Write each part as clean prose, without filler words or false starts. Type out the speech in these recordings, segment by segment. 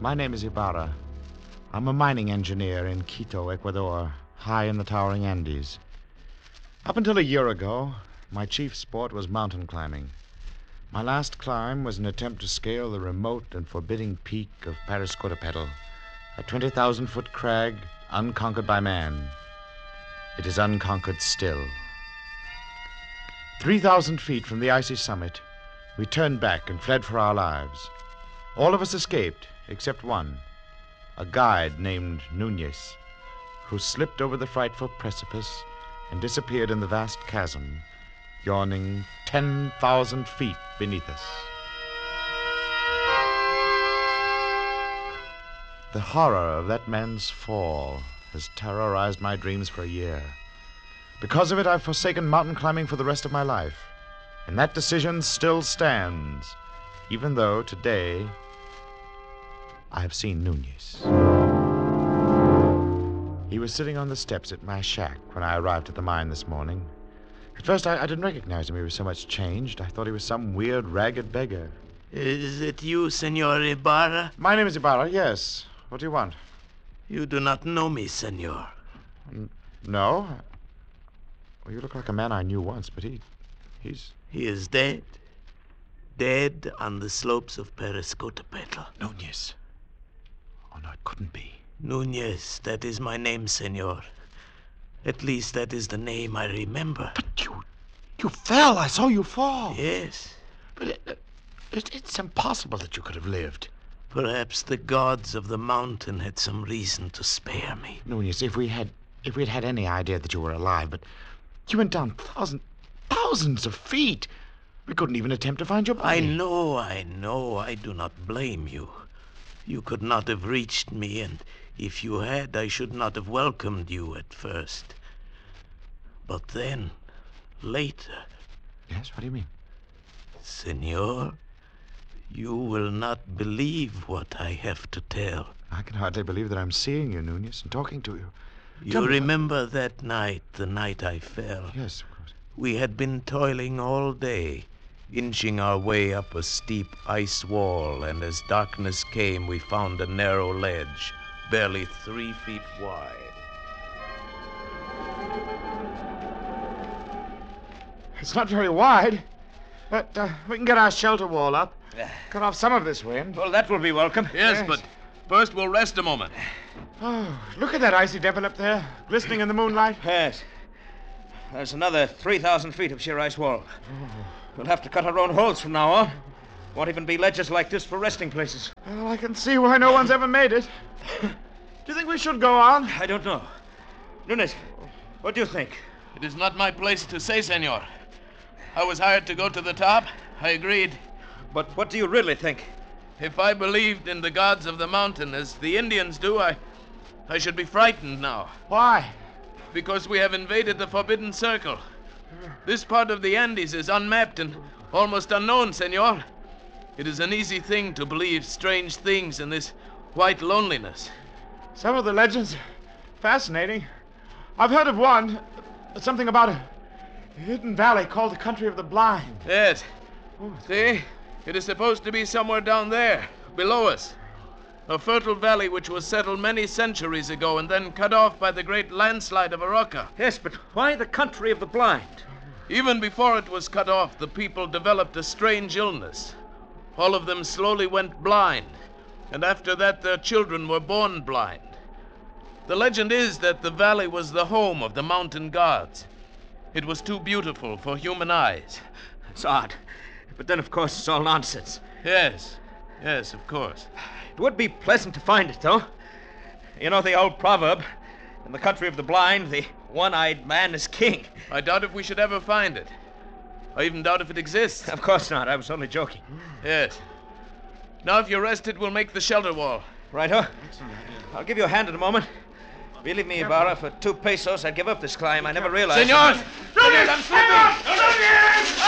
My name is Ibarra. I'm a mining engineer in Quito, Ecuador, high in the towering Andes. Up until a year ago, my chief sport was mountain climbing. My last climb was an attempt to scale the remote and forbidding peak of Pariscotopetl, a 20,000-foot crag unconquered by man. It is unconquered still. 3,000 feet from the icy summit, we turned back and fled for our lives. All of us escaped, except one, a guide named Nunez, who slipped over the frightful precipice and disappeared in the vast chasm, yawning 10,000 feet beneath us. The horror of that man's fall has terrorized my dreams for a year. Because of it, I've forsaken mountain climbing for the rest of my life. And that decision still stands, even though today I have seen Nunez. He was sitting on the steps at my shack when I arrived at the mine this morning. At first, I didn't recognize him. He was so much changed. I thought he was some weird, ragged beggar. Is it you, Senor Ibarra? My name is Ibarra, yes. What do you want? You do not know me, senor. No? Well, you look like a man I knew once, but he's... He is dead. Dead on the slopes of Pariscotopetl. Nunez. Oh, no, it couldn't be. Nunez, that is my name, senor. At least that is the name I remember. But you fell. I saw you fall. Yes. But it's impossible that you could have lived. Perhaps the gods of the mountain had some reason to spare me. Nunez, if we'd had any idea that you were alive, but you went down thousands of feet. We couldn't even attempt to find your body. I know. I do not blame you. You could not have reached me, and if you had, I should not have welcomed you at first. But then, later... Yes, what do you mean? Senor, you will not believe what I have to tell. I can hardly believe that I'm seeing you, Nunez, and talking to you. You remember that night, the night I fell? Yes, of course. We had been toiling all day, inching our way up a steep ice wall, and as darkness came, we found a narrow ledge, barely 3 feet wide. It's not very wide, but we can get our shelter wall up, cut off some of this wind. Well, that will be welcome. Yes, but first we'll rest a moment. Oh, look at that icy devil up there, glistening in the moonlight. Yes. There's another 3,000 feet of sheer ice wall. We'll have to cut our own holes from now on. Won't even be ledges like this for resting places. Well, I can see why no one's ever made it. Do you think we should go on? I don't know. Nunez, what do you think? It is not my place to say, senor. I was hired to go to the top. I agreed. But what do you really think? If I believed in the gods of the mountain as the Indians do, I should be frightened now. Why? Because we have invaded the Forbidden Circle. This part of the Andes is unmapped and almost unknown, senor. It is an easy thing to believe strange things in this white loneliness. Some of the legends are fascinating. I've heard of one, something about a hidden valley called the Country of the Blind. Yes. See? It is supposed to be somewhere down there, below us. A fertile valley which was settled many centuries ago and then cut off by the great landslide of Arauca. Yes, but why the Country of the Blind? Even before it was cut off, the people developed a strange illness. All of them slowly went blind, and after that their children were born blind. The legend is that the valley was the home of the mountain gods. It was too beautiful for human eyes. It's odd. But then, of course, it's all nonsense. Yes, of course. It would be pleasant to find it, though. You know the old proverb, in the country of the blind, the one-eyed man is king. I doubt if we should ever find it. I even doubt if it exists. Of course not. I was only joking. Yes. Now, if you're rested, we'll make the shelter wall. Righto. I'll give you a hand in a moment. Believe me, Ibarra, for 2 pesos, I'd give up this climb. I never realized... Senor! Nunez, I'm slipping!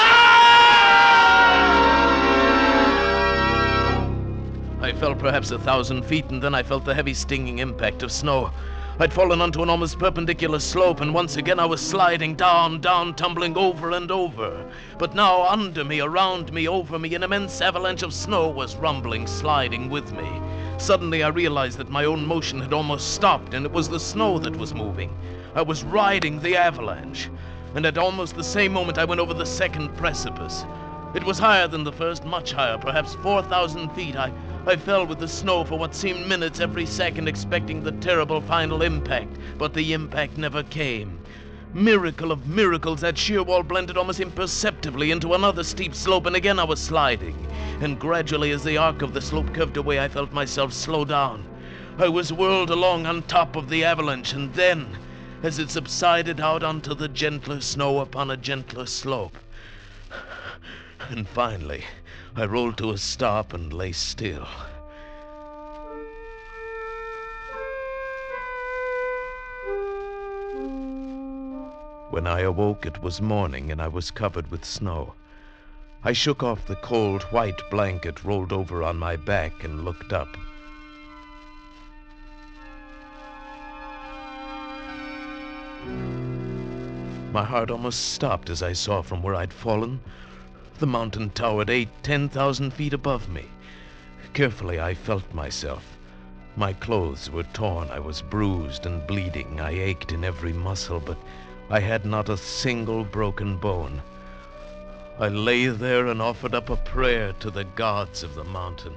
I fell perhaps 1,000 feet, and then I felt the heavy stinging impact of snow. I'd fallen onto an almost perpendicular slope, and once again I was sliding down, tumbling over and over. But now under me, around me, over me, an immense avalanche of snow was rumbling, sliding with me. Suddenly I realized that my own motion had almost stopped, and it was the snow that was moving. I was riding the avalanche. And at almost the same moment I went over the second precipice. It was higher than the first, much higher, perhaps 4,000 feet. I fell with the snow for what seemed minutes every second, expecting the terrible final impact, but the impact never came. Miracle of miracles, that sheer wall blended almost imperceptibly into another steep slope, and again I was sliding. And gradually, as the arc of the slope curved away, I felt myself slow down. I was whirled along on top of the avalanche, and then, as it subsided out onto the gentler snow upon a gentler slope. And finally, I rolled to a stop and lay still. When I awoke, it was morning, and I was covered with snow. I shook off the cold white blanket rolled over on my back and looked up. My heart almost stopped as I saw from where I'd fallen. The mountain towered 10,000 feet above me. Carefully, I felt myself. My clothes were torn. I was bruised and bleeding. I ached in every muscle, but I had not a single broken bone. I lay there and offered up a prayer to the gods of the mountain.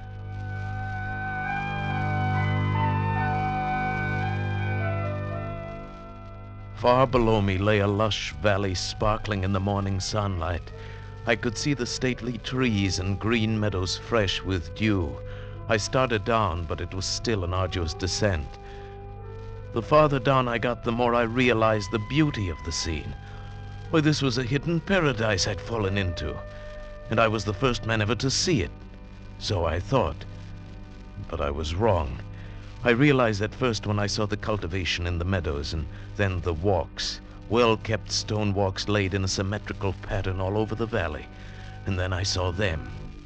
Far below me lay a lush valley sparkling in the morning sunlight. I could see the stately trees and green meadows fresh with dew. I started down, but it was still an arduous descent. The farther down I got, the more I realized the beauty of the scene. Why, this was a hidden paradise I'd fallen into, and I was the first man ever to see it. So I thought. But I was wrong. I realized that first when I saw the cultivation in the meadows, and then the walks, well-kept stone walks laid in a symmetrical pattern all over the valley. And then I saw them.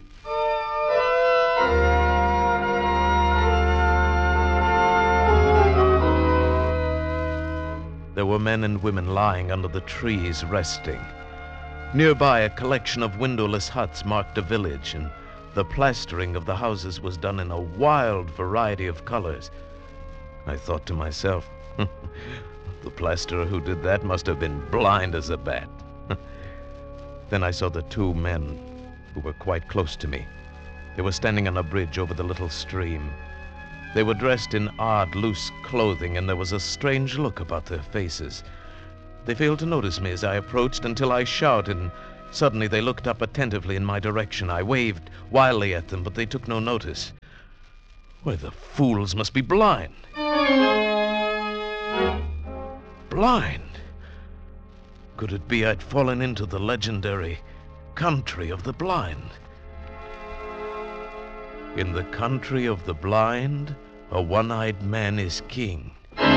There were men and women lying under the trees, resting. Nearby, a collection of windowless huts marked a village, and the plastering of the houses was done in a wild variety of colors. I thought to myself, the plasterer who did that must have been blind as a bat. Then I saw the two men who were quite close to me. They were standing on a bridge over the little stream. They were dressed in odd, loose clothing, and there was a strange look about their faces. They failed to notice me as I approached until I shouted, and suddenly they looked up attentively in my direction. I waved wildly at them, but they took no notice. Why, the fools must be blind. Blind? Could it be I'd fallen into the legendary country of the blind? In the country of the blind, a one-eyed man is king.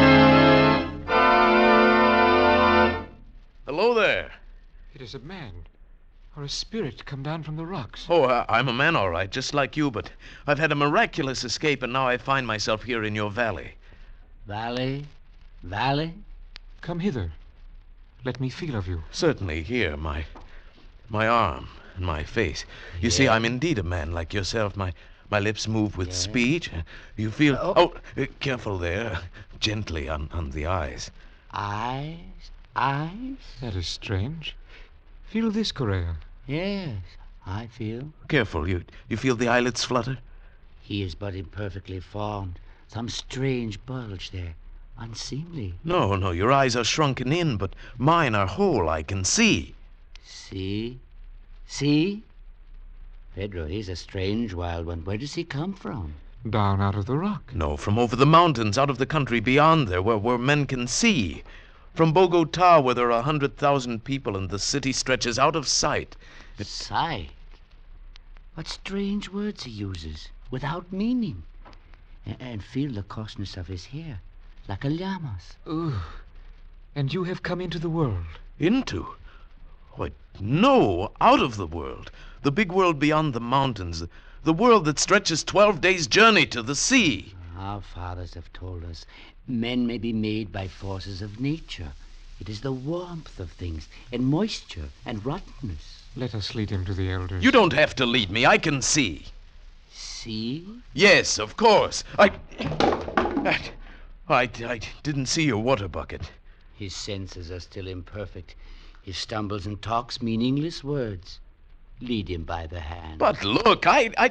Hello there. It is a man, or a spirit come down from the rocks. Oh, I'm a man, all right, just like you, but I've had a miraculous escape, and now I find myself here in your valley. Valley? Valley? Come hither. Let me feel of you. Certainly, here, my arm and my face. You see, I'm indeed a man like yourself. My lips move with speech. You feel... Careful there. Gently on the eyes. Eyes? Eyes? That is strange. Feel this, Correa. Yes, I feel. Careful. You feel the eyelids flutter? He is but imperfectly formed. Some strange bulge there. Unseemly. No, your eyes are shrunken in, but mine are whole. I can see. See? See? Pedro, he's a strange wild one. Where does he come from? Down out of the rock. No, from over the mountains, out of the country beyond there, where men can see. From Bogota, where there are 100,000 people, and the city stretches out of sight. Sight? What strange words he uses, without meaning. And feel the coarseness of his hair, like a llama's. Ugh. And you have come into the world. Into? Why, no, out of the world. The big world beyond the mountains. The world that stretches 12 days' journey to the sea. Our fathers have told us men may be made by forces of nature. It is the warmth of things, and moisture, and rottenness. Let us lead him to the elders. You don't have to lead me. I can see. see? Yes, of course. I didn't see your water bucket. His senses are still imperfect. He stumbles and talks meaningless words. Lead him by the hand. But look,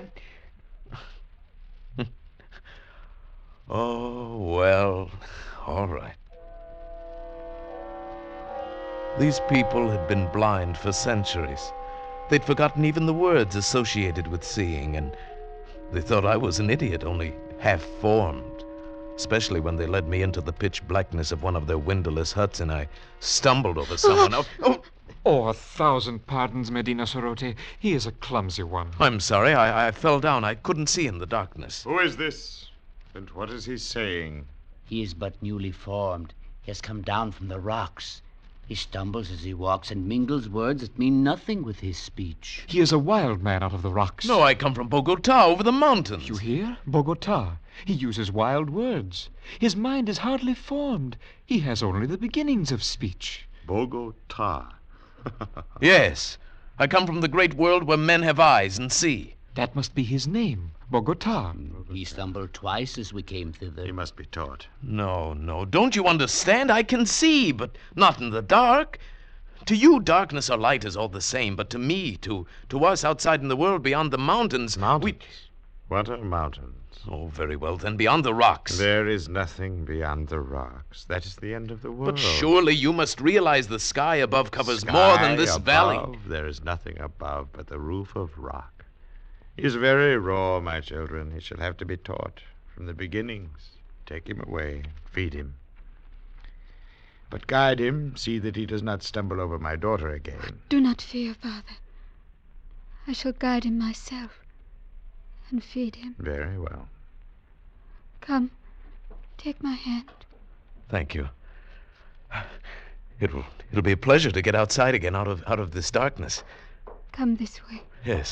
Oh, well, all right. These people had been blind for centuries. They'd forgotten even the words associated with seeing, and they thought I was an idiot, only half-formed. Especially when they led me into the pitch blackness of one of their windowless huts and I stumbled over someone else. Oh, Oh, 1,000 pardons, Medina Sarote. He is a clumsy one. I'm sorry. I fell down. I couldn't see in the darkness. Who is this? And what is he saying? He is but newly formed. He has come down from the rocks. He stumbles as he walks and mingles words that mean nothing with his speech. He is a wild man out of the rocks. No, I come from Bogota, over the mountains. You hear? Bogota. He uses wild words. His mind is hardly formed. He has only the beginnings of speech. Bogota. Yes. I come from the great world where men have eyes and see. That must be his name, Bogota. He stumbled twice as we came thither. He must be taught. No, don't you understand? I can see, but not in the dark. To you, darkness or light is all the same, but to me, to us outside in the world beyond the mountains... Mountains? What are mountains? Oh, very well, then beyond the rocks. There is nothing beyond the rocks. That is the end of the world. But surely you must realize the sky above covers Sky more than this above, valley. There is nothing above but the roof of rock. He is very raw, my children. He shall have to be taught from the beginnings. Take him away, feed him. But guide him, see that he does not stumble over my daughter again. Do not fear, Father. I shall guide him myself and feed him. Very well. Come, take my hand. Thank you. It'll be a pleasure to get outside again, out of this darkness. Come this way. Yes.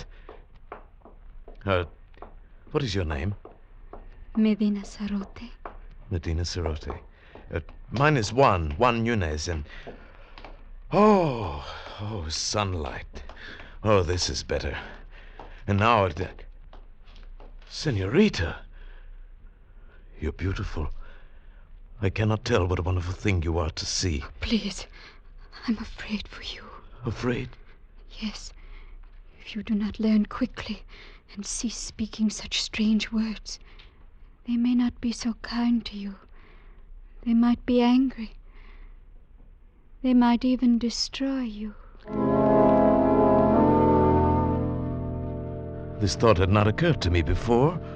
What is your name? Medina Sarote. Medina Sarote. Mine is Juan Nunez, and... Oh, sunlight. Oh, this is better. And now, Senorita, you're beautiful. I cannot tell what a wonderful thing you are to see. Please, I'm afraid for you. Afraid? Yes. If you do not learn quickly and cease speaking such strange words, they may not be so kind to you. They might be angry. They might even destroy you. This thought had not occurred to me before.